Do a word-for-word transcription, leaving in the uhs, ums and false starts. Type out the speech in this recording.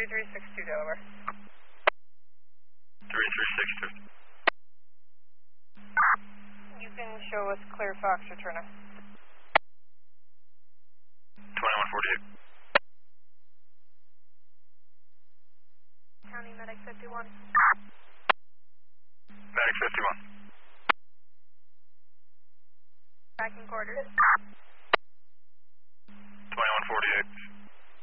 three three six two, over. three three six two. You can show us clear Fox returner. twenty-one forty-eight. County Medic fifty-one. Medic fifty-one. Back in quarters. twenty-one forty-eight.